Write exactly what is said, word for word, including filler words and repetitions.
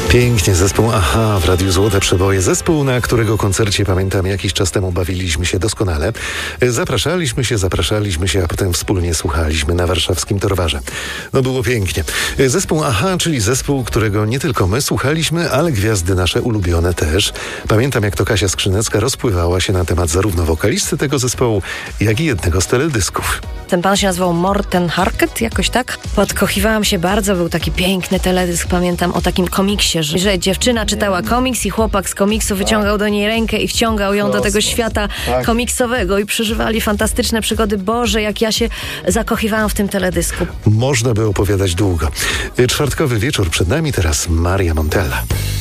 Pięknie, zespół Aha w Radiu Złote Przeboje. Zespół, na którego koncercie, pamiętam, jakiś czas temu bawiliśmy się doskonale. Zapraszaliśmy się, zapraszaliśmy się, a potem wspólnie słuchaliśmy na warszawskim Torwarze. No było pięknie. Zespół Aha, czyli zespół, którego nie tylko my słuchaliśmy, ale gwiazdy nasze ulubione też. Pamiętam, jak to Kasia Skrzynecka rozpływała się na temat zarówno wokalisty tego zespołu, jak i jednego z teledysków. Ten pan się nazywał Morten Harket, jakoś tak. Podkochiwałam się bardzo, był taki piękny teledysk, pamiętam, o takim komiksie, że, że dziewczyna czytała komiks i chłopak z komiksu wyciągał do niej rękę i wciągał ją do tego świata komiksowego i przeżywali fantastyczne przygody. Boże, jak ja się zakochiwałam w tym teledysku. Można by opowiadać długo. Czwartkowy wieczór przed nami, teraz Maria Montella.